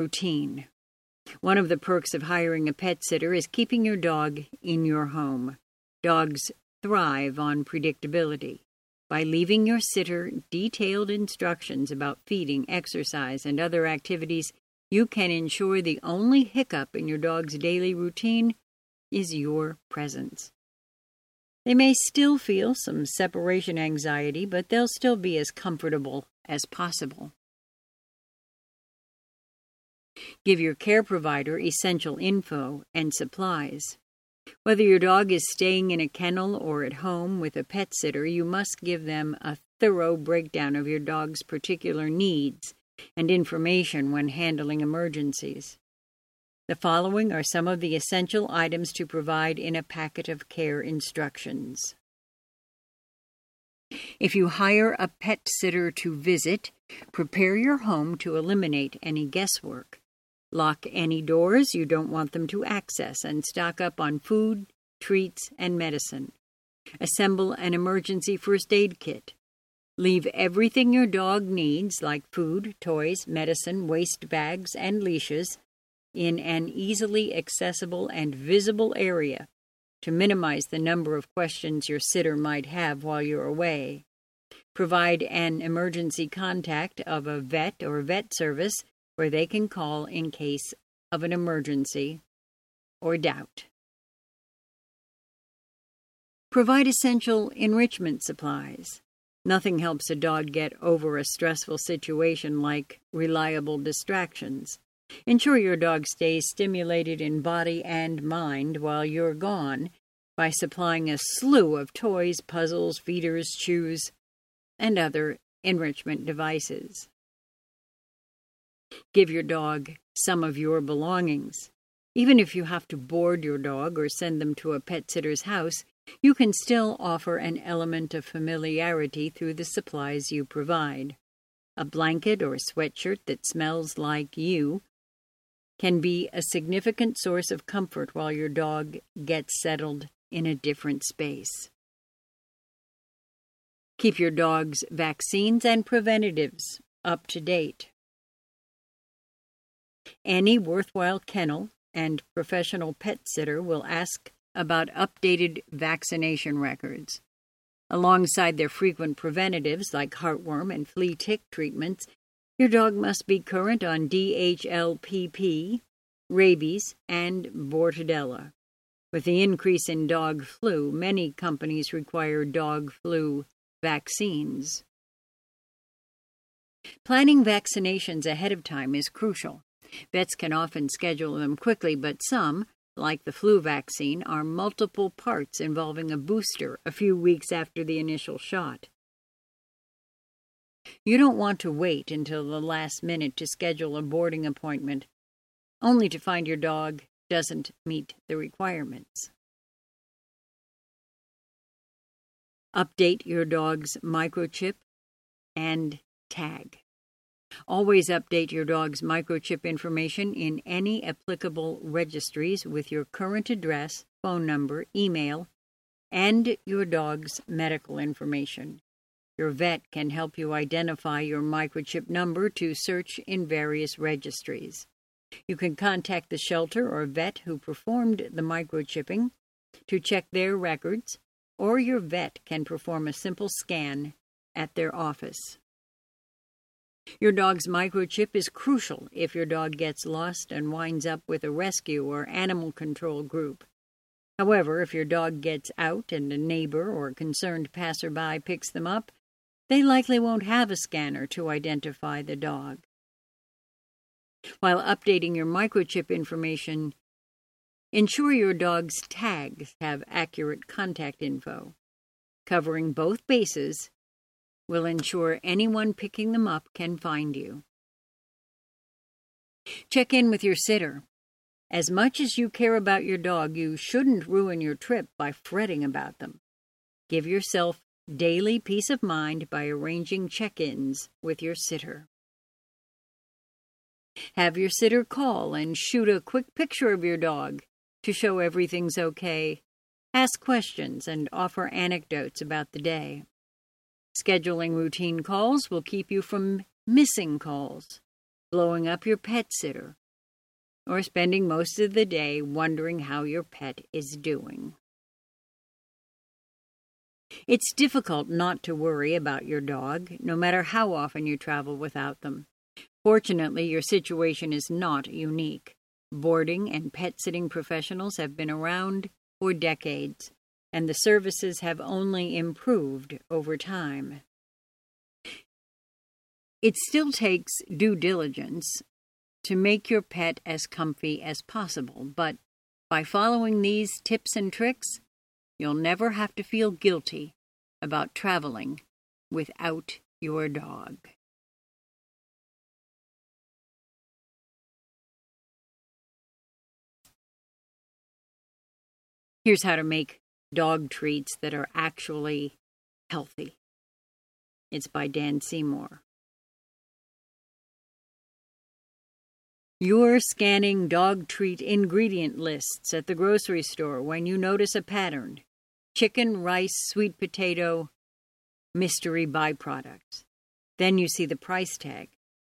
routine. One of the perks of hiring a pet sitter is keeping your dog in your home. Dogs thrive on predictability. By leaving your sitter detailed instructions about feeding, exercise, and other activities, you can ensure the only hiccup in your dog's daily routine is your presence. They may still feel some separation anxiety, but they'll still be as comfortable as possible. Give your care provider essential info and supplies. Whether your dog is staying in a kennel or at home with a pet sitter, you must give them a thorough breakdown of your dog's particular needs and information when handling emergencies. The following are some of the essential items to provide in a packet of care instructions. If you hire a pet sitter to visit, prepare your home to eliminate any guesswork. Lock any doors you don't want them to access and stock up on food, treats, and medicine. Assemble an emergency first aid kit. Leave everything your dog needs, like food, toys, medicine, waste bags, and leashes, in an easily accessible and visible area to minimize the number of questions your sitter might have while you're away. Provide an emergency contact of a vet or vet service where they can call in case of an emergency or doubt. Provide essential enrichment supplies. Nothing helps a dog get over a stressful situation like reliable distractions. Ensure your dog stays stimulated in body and mind while you're gone by supplying a slew of toys, puzzles, feeders, chews, and other enrichment devices. Give your dog some of your belongings. Even if you have to board your dog or send them to a pet sitter's house, you can still offer an element of familiarity through the supplies you provide. A blanket or sweatshirt that smells like you can be a significant source of comfort while your dog gets settled in a different space. Keep your dog's vaccines and preventatives up to date. Any worthwhile kennel and professional pet sitter will ask about updated vaccination records. Alongside their frequent preventatives like heartworm and flea tick treatments, your dog must be current on DHLPP, rabies, and Bordetella. With the increase in dog flu, many companies require dog flu vaccines. Planning vaccinations ahead of time is crucial. Vets can often schedule them quickly, but some, like the flu vaccine, are multiple parts involving a booster a few weeks after the initial shot. You don't want to wait until the last minute to schedule a boarding appointment, only to find your dog doesn't meet the requirements. Update your dog's microchip and tag. Always update your dog's microchip information in any applicable registries with your current address, phone number, email, and your dog's medical information. Your vet can help you identify your microchip number to search in various registries. You can contact the shelter or vet who performed the microchipping to check their records, or your vet can perform a simple scan at their office. Your dog's microchip is crucial if your dog gets lost and winds up with a rescue or animal control group. However, if your dog gets out and a neighbor or concerned passerby picks them up, they likely won't have a scanner to identify the dog. While updating your microchip information, ensure your dog's tags have accurate contact info. Covering both bases will ensure anyone picking them up can find you. Check in with your sitter. As much as you care about your dog, you shouldn't ruin your trip by fretting about them. Give yourself daily peace of mind by arranging check-ins with your sitter. Have your sitter call and shoot a quick picture of your dog to show everything's okay. Ask questions and offer anecdotes about the day. Scheduling routine calls will keep you from missing calls. blowing up your pet sitter, or spending most of the day wondering how your pet is doing. It's difficult not to worry about your dog, no matter how often you travel without them. Fortunately, your situation is not unique. Boarding and pet sitting professionals have been around for decades, and the services have only improved over time. It still takes due diligence to make your pet as comfy as possible, but by following these tips and tricks, you'll never have to feel guilty about traveling without your dog. Here's how to make dog treats that are actually healthy. It's by Dan Seymour. You're scanning dog treat ingredient lists at the grocery store when you notice a pattern. Chicken, rice, sweet potato, mystery byproducts. Then you see the price tag.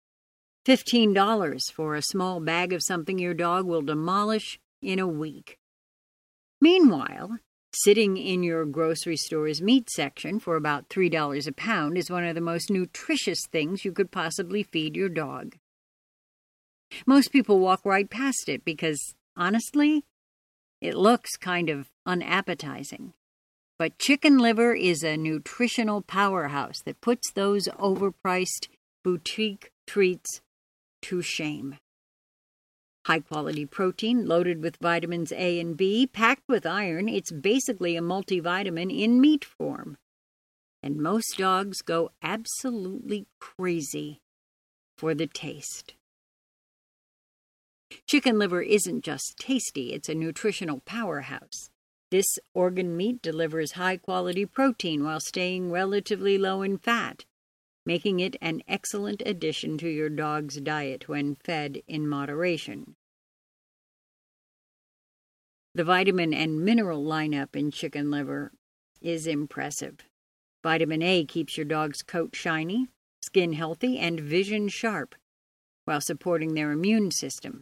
$15 for a small bag of something your dog will demolish in a week. Meanwhile, sitting in your grocery store's meat section for about $3 a pound is one of the most nutritious things you could possibly feed your dog. Most people walk right past it because, honestly, it looks kind of unappetizing. But chicken liver is a nutritional powerhouse that puts those overpriced boutique treats to shame. High-quality protein loaded with vitamins A and B, packed with iron, it's basically a multivitamin in meat form. And most dogs go absolutely crazy for the taste. Chicken liver isn't just tasty, it's a nutritional powerhouse. This organ meat delivers high-quality protein while staying relatively low in fat, making it an excellent addition to your dog's diet when fed in moderation. The vitamin and mineral lineup in chicken liver is impressive. Vitamin A keeps your dog's coat shiny, skin healthy, and vision sharp, while supporting their immune system.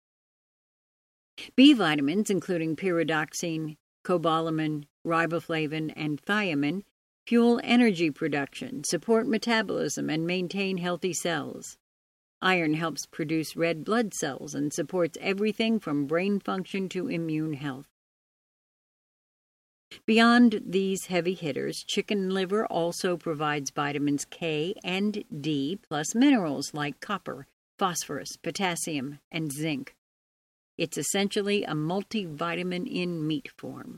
B vitamins, including pyridoxine, cobalamin, riboflavin, and thiamine, fuel energy production, support metabolism, and maintain healthy cells. Iron helps produce red blood cells and supports everything from brain function to immune health. Beyond these heavy hitters, chicken liver also provides vitamins K and D, plus minerals like copper, phosphorus, potassium, and zinc. It's essentially a multivitamin in meat form.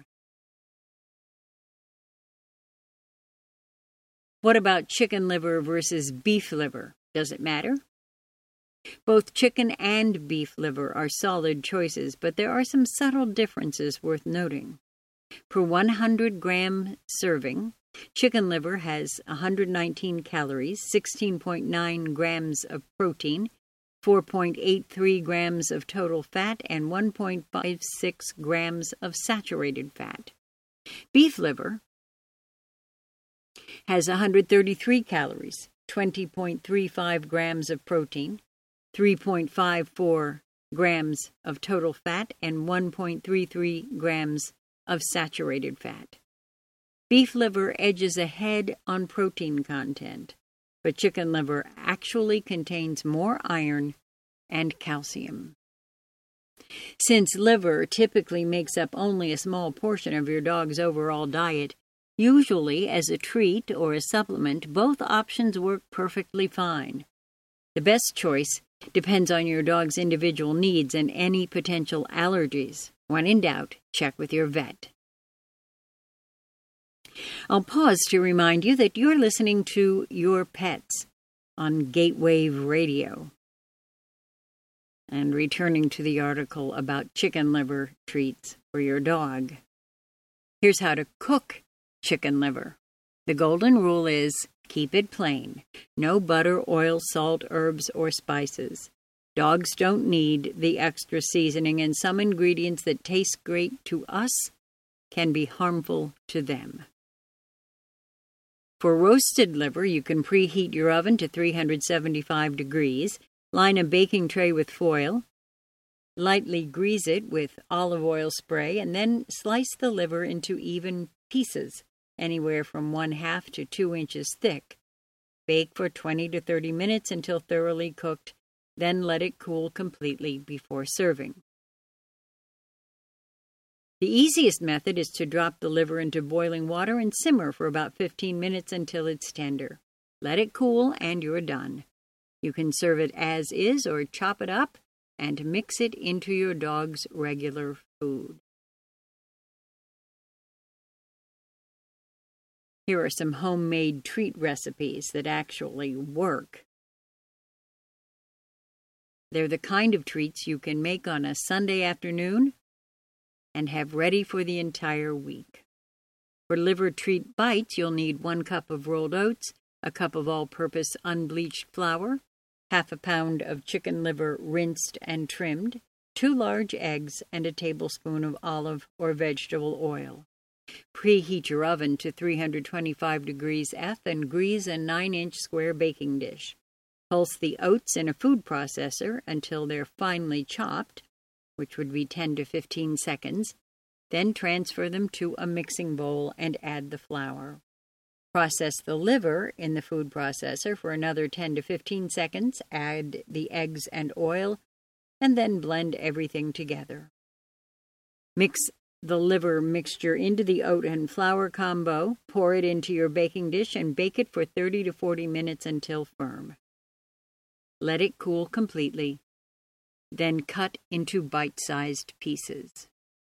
What about chicken liver versus beef liver? Does it matter? Both chicken and beef liver are solid choices, but there are some subtle differences worth noting. Per 100-gram serving, chicken liver has 119 calories, 16.9 grams of protein, 4.83 grams of total fat, and 1.56 grams of saturated fat. Beef liver has 133 calories, 20.35 grams of protein, 3.54 grams of total fat, and 1.33 grams of saturated fat. Beef liver edges ahead on protein content, but chicken liver actually contains more iron and calcium. Since liver typically makes up only a small portion of your dog's overall diet, usually as a treat or a supplement, both options work perfectly fine. The best choice depends on your dog's individual needs and any potential allergies. When in doubt, check with your vet. I'll pause to remind you that you're listening to Your Pets on Gatewave Radio. And returning to the article about chicken liver treats for your dog. Here's how to cook chicken liver. The golden rule is keep it plain. No butter, oil, salt, herbs, or spices. Dogs don't need the extra seasoning, and some ingredients that taste great to us can be harmful to them. For roasted liver, you can preheat your oven to 375 degrees. Line a baking tray with foil. Lightly grease it with olive oil spray and then slice the liver into even pieces, anywhere from 1/2 to 2 inches thick. Bake for 20 to 30 minutes until thoroughly cooked, then let it cool completely before serving. The easiest method is to drop the liver into boiling water and simmer for about 15 minutes until it's tender. Let it cool and you're done. You can serve it as is or chop it up and mix it into your dog's regular food. Here are some homemade treat recipes that actually work. They're the kind of treats you can make on a Sunday afternoon and have ready for the entire week. For liver treat bites, you'll need 1 cup of rolled oats, a cup of all-purpose unbleached flour, 1/2 pound of chicken liver rinsed and trimmed, 2 large eggs, and a tablespoon of olive or vegetable oil. Preheat your oven to 325 degrees F and grease a 9-inch square baking dish. Pulse the oats in a food processor until they're finely chopped, which would be 10 to 15 seconds. Then transfer them to a mixing bowl and add the flour. Process the liver in the food processor for another 10 to 15 seconds, add the eggs and oil, and then blend everything together. Mix the liver mixture into the oat and flour combo, pour it into your baking dish, and bake it for 30 to 40 minutes until firm. Let it cool completely, then cut into bite-sized pieces.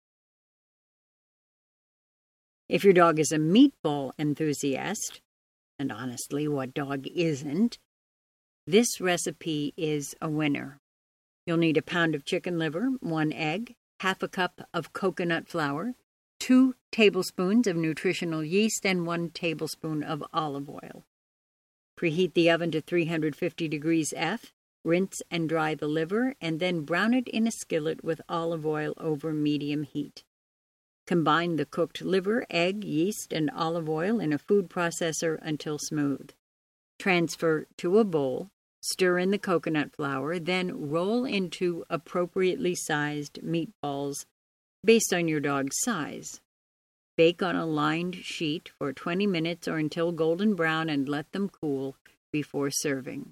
If your dog is a meatball enthusiast, and honestly, what dog isn't, this recipe is a winner. You'll need 1 pound of chicken liver, 1 egg, 1/2 cup of coconut flour, 2 tablespoons of nutritional yeast, and 1 tablespoon of olive oil. Preheat the oven to 350 degrees F, rinse and dry the liver, and then brown it in a skillet with olive oil over medium heat. Combine the cooked liver, egg, yeast, and olive oil in a food processor until smooth. Transfer to a bowl, stir in the coconut flour, then roll into appropriately sized meatballs based on your dog's size. Bake on a lined sheet for 20 minutes or until golden brown and let them cool before serving.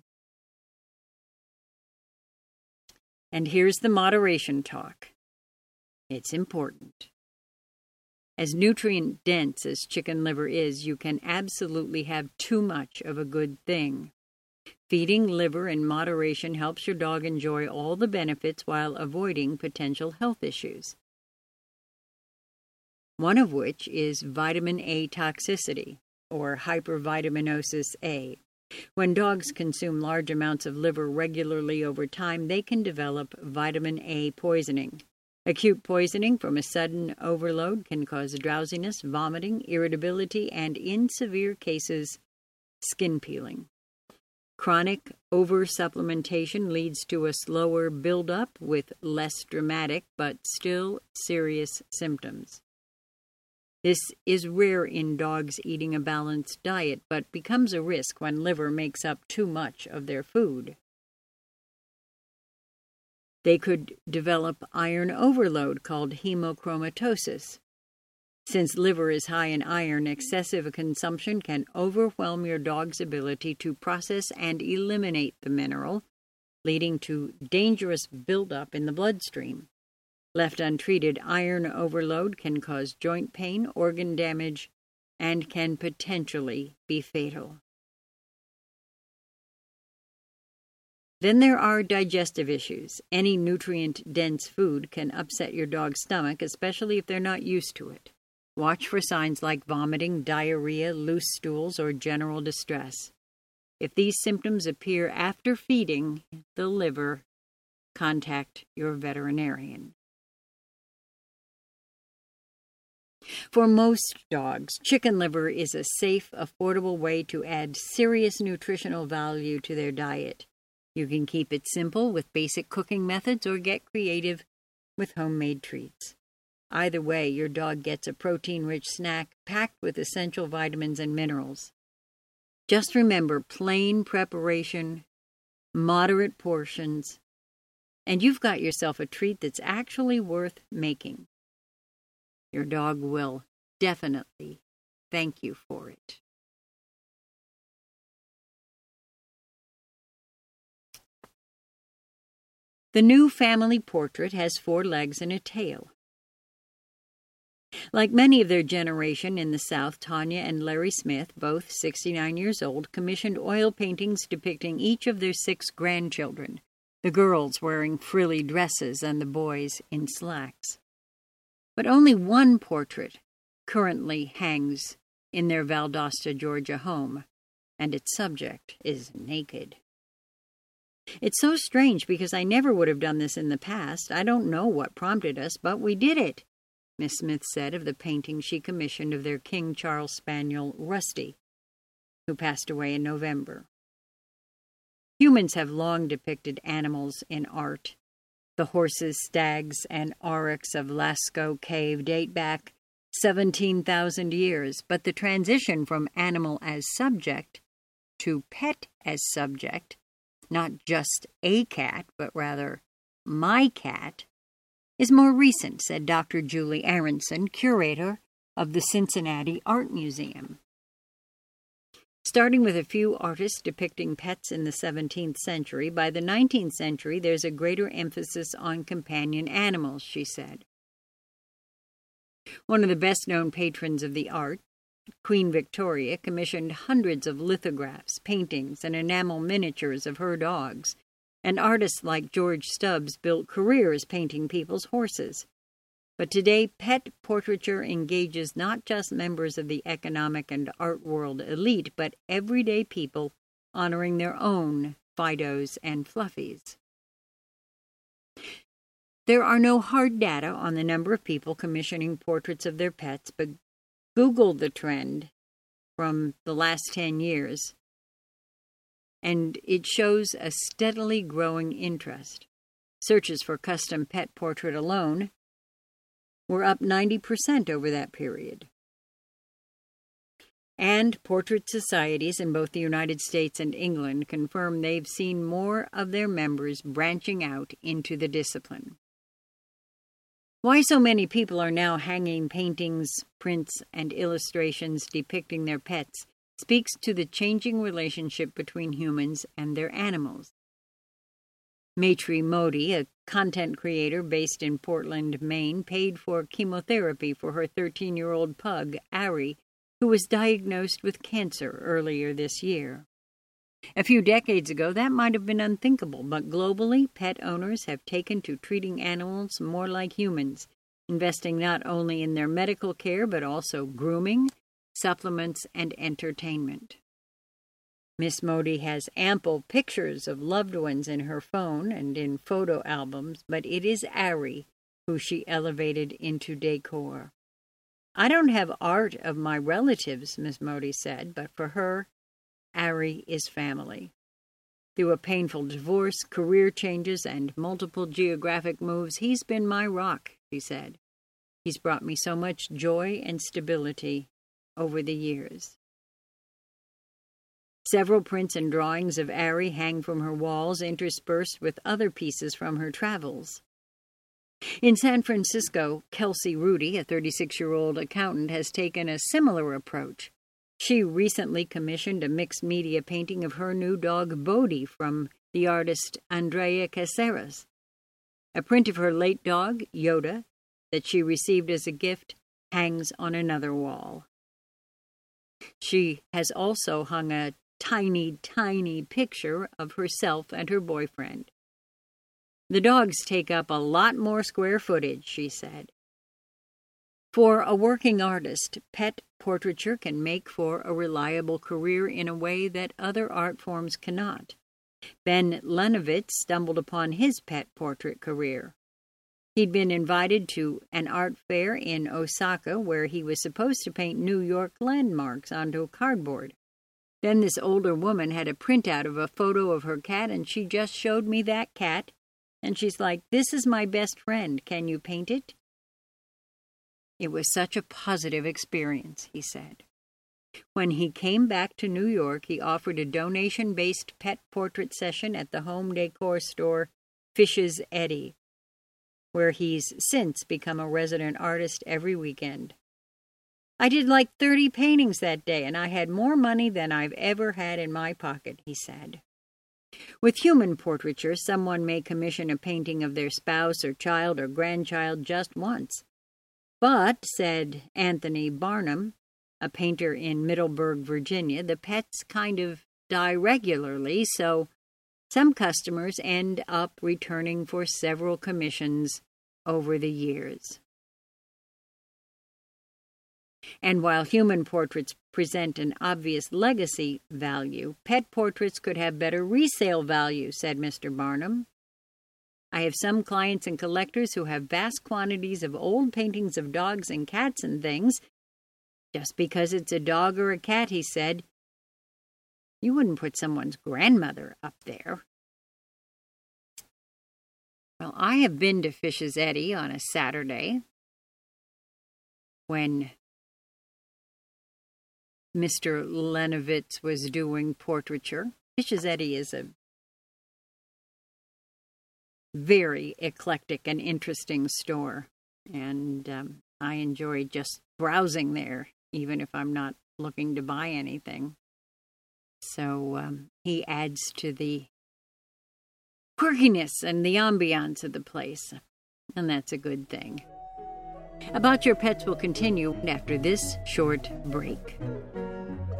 And here's the moderation talk. It's important. As nutrient-dense as chicken liver is, you can absolutely have too much of a good thing. Feeding liver in moderation helps your dog enjoy all the benefits while avoiding potential health issues. One of which is vitamin A toxicity, or hypervitaminosis A. When dogs consume large amounts of liver regularly over time, they can develop vitamin A poisoning. Acute poisoning from a sudden overload can cause drowsiness, vomiting, irritability, and in severe cases, skin peeling. Chronic oversupplementation leads to a slower buildup with less dramatic but still serious symptoms. This is rare in dogs eating a balanced diet, but becomes a risk when liver makes up too much of their food. They could develop iron overload called hemochromatosis. Since liver is high in iron, excessive consumption can overwhelm your dog's ability to process and eliminate the mineral, leading to dangerous buildup in the bloodstream. Left untreated, iron overload can cause joint pain, organ damage, and can potentially be fatal. Then there are digestive issues. Any nutrient-dense food can upset your dog's stomach, especially if they're not used to it. Watch for signs like vomiting, diarrhea, loose stools, or general distress. If these symptoms appear after feeding the liver, contact your veterinarian. For most dogs, chicken liver is a safe, affordable way to add serious nutritional value to their diet. You can keep it simple with basic cooking methods or get creative with homemade treats. Either way, your dog gets a protein-rich snack packed with essential vitamins and minerals. Just remember, plain preparation moderate portions, and you've got yourself a treat that's actually worth making. Your dog will definitely thank you for it. The new family portrait has 4 legs and a tail. Like many of their generation in the South, Tanya and Larry Smith, both 69 years old, commissioned oil paintings depicting each of their 6 grandchildren, the girls wearing frilly dresses and the boys in slacks. But only one portrait currently hangs in their Valdosta, Georgia home, and its subject is naked. It's so strange because I never would have done this in the past. I don't know what prompted us, but we did it, Miss Smith said of the painting she commissioned of their King Charles Spaniel, Rusty, who passed away in November. Humans have long depicted animals in art. The horses, stags, and aurochs of Lascaux Cave date back 17,000 years, but the transition from animal as subject to pet as subject, not just a cat, but rather my cat, is more recent, said Dr. Julie Aronson, curator of the Cincinnati Art Museum. Starting with a few artists depicting pets in the 17th century, by the 19th century there's a greater emphasis on companion animals, she said. One of the best-known patrons of the art, Queen Victoria, commissioned hundreds of lithographs, paintings, and enamel miniatures of her dogs, and artists like George Stubbs built careers painting people's horses. But today, pet portraiture engages not just members of the economic and art world elite, but everyday people honoring their own Fidos and Fluffies. There are no hard data on the number of people commissioning portraits of their pets, but Google the trend from the last 10 years, and it shows a steadily growing interest. Searches for custom pet portrait alone were up 90% over that period. And portrait societies in both the United States and England confirm they've seen more of their members branching out into the discipline. Why so many people are now hanging paintings, prints, and illustrations depicting their pets speaks to the changing relationship between humans and their animals. Maitri Modi, a content creator based in Portland, Maine, paid for chemotherapy for her 13-year-old pug, Ari, who was diagnosed with cancer earlier this year. A few decades ago, that might have been unthinkable, but globally, pet owners have taken to treating animals more like humans, investing not only in their medical care, but also grooming, supplements, and entertainment. Miss Modi has ample pictures of loved ones in her phone and in photo albums, but it is Ari who she elevated into decor. I don't have art of my relatives, Miss Modi said, but for her, Ari is family. Through a painful divorce, career changes, and multiple geographic moves, he's been my rock, she said. He's brought me so much joy and stability over the years. Several prints and drawings of Ari hang from her walls, interspersed with other pieces from her travels. In San Francisco, Kelsey Rudy, a 36-year-old accountant, has taken a similar approach. She recently commissioned a mixed-media painting of her new dog Bodhi from the artist Andrea Caceres. A print of her late dog, Yoda, that she received as a gift, hangs on another wall. She has also hung a tiny, tiny picture of herself and her boyfriend. The dogs take up a lot more square footage, she said. For a working artist, pet portraiture can make for a reliable career in a way that other art forms cannot. Ben Lenovitz stumbled upon his pet portrait career. He'd been invited to an art fair in Osaka where he was supposed to paint New York landmarks onto cardboard. Then this older woman had a printout of a photo of her cat, and she just showed me that cat, and she's like, "This is my best friend. Can you paint it?" It was such a positive experience, he said. When he came back to New York, he offered a donation-based pet portrait session at the home decor store Fish's Eddy, where he's since become a resident artist every weekend. I did like 30 paintings that day, and I had more money than I've ever had in my pocket, he said. With human portraiture, someone may commission a painting of their spouse or child or grandchild just once. But, said Anthony Barnum, a painter in Middleburg, Virginia, the pets kind of die regularly, so some customers end up returning for several commissions over the years. And while human portraits present an obvious legacy value, pet portraits could have better resale value, said Mr. Barnum. I have some clients and collectors who have vast quantities of old paintings of dogs and cats and things. Just because it's a dog or a cat, he said, you wouldn't put someone's grandmother up there. Well, I have been to Fish's Eddy on a Saturday when Mr. Lenovitz was doing portraiture. Fish's Eddy is a very eclectic and interesting store, and I enjoy just browsing there, even if I'm not looking to buy anything. So he adds to the quirkiness and the ambiance of the place, and that's a good thing. About Your Pets will continue after this short break.